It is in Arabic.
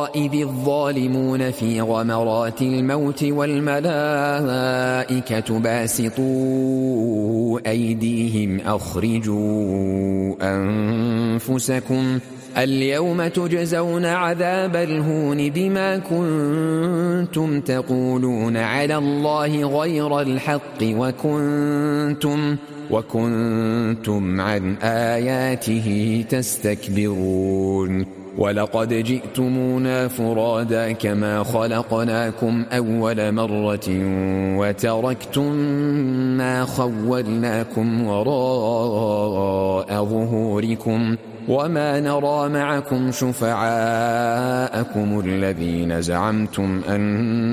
إذ الظالمون في غمرات الموت والملائكة باسطوا أيديهم أخرجوا أنفسكم اليوم تجزون عذاب الهون بما كنتم تقولون على الله غير الحق وكنتم عن آياته تستكبرون ولقد جئتمونا فرادا كما خلقناكم أول مرة وتركتم ما خولناكم وراء ظهوركم وما نرى معكم شفعاءكم الذين زعمتم أن